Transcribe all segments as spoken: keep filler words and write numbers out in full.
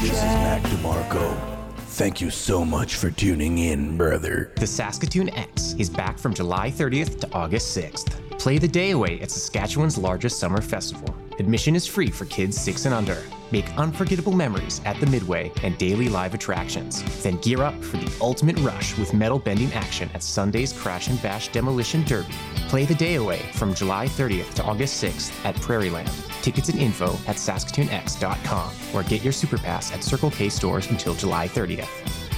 This is Mac DeMarco. Thank you so much for tuning in, brother. The Saskatoon X is back from July thirtieth to August sixth. Play the day away at Saskatchewan's largest summer festival. Admission is free for kids six and under. Make unforgettable memories at the Midway and daily live attractions. Then gear up for the ultimate rush with metal bending action at Sunday's Crash and Bash Demolition Derby. Play the day away from July thirtieth to August sixth at Prairieland. Tickets and info at saskatoon x dot com or get your Superpass at Circle K stores until July thirtieth.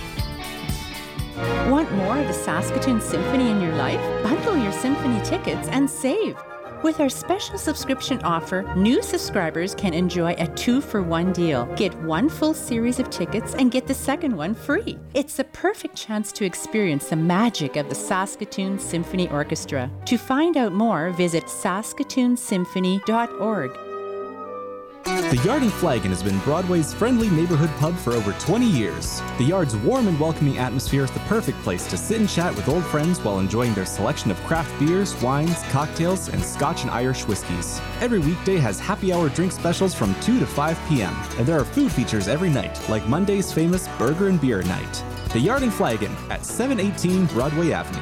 Want more of the Saskatoon Symphony in your life? Bundle your symphony tickets and save. With our special subscription offer, new subscribers can enjoy a two-for-one deal. Get one full series of tickets and get the second one free. It's the perfect chance to experience the magic of the Saskatoon Symphony Orchestra. To find out more, visit saskatoon symphony dot org. The Yard and Flagon has been Broadway's friendly neighborhood pub for over twenty years. The Yard's warm and welcoming atmosphere is the perfect place to sit and chat with old friends while enjoying their selection of craft beers, wines, cocktails, and Scotch and Irish whiskeys. Every weekday has happy hour drink specials from two to five p.m., and there are food features every night, like Monday's famous Burger and Beer Night. The Yard and Flagon at seven eighteen Broadway Avenue.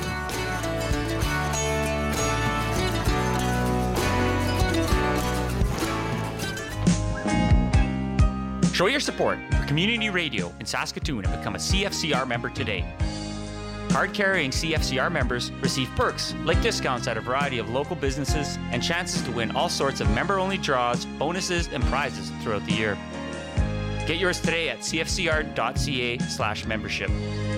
Show your support for community radio in Saskatoon and become a C F C R member today. Card-carrying C F C R members receive perks like discounts at a variety of local businesses and chances to win all sorts of member-only draws, bonuses, and prizes throughout the year. Get yours today at c f c r dot c a slash membership.